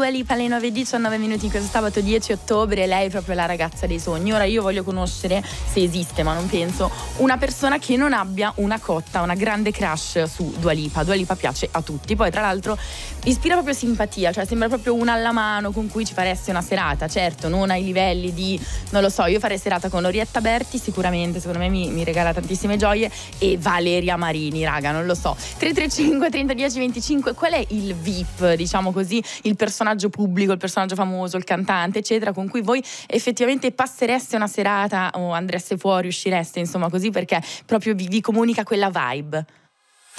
Lipa alle 9:19 in questo sabato 10 ottobre. Lei è proprio la ragazza dei sogni. Ora io voglio conoscere, se esiste ma non penso, una persona che non abbia una cotta, una grande crush su Dua Lipa. Dua Lipa piace a tutti, poi tra l'altro ispira proprio simpatia, cioè sembra proprio una alla mano con cui ci faresti una serata. Certo, non ai livelli di, non lo so, io farei serata con Orietta Berti sicuramente, secondo me mi regala tantissime gioie, e Valeria Marini, raga, non lo so. 335 30 10 25, qual è il VIP, diciamo così, il personaggio pubblico, il personaggio famoso, il cantante eccetera, con cui voi effettivamente passereste una serata o andreste fuori, uscireste insomma così, perché proprio vi comunica quella vibe?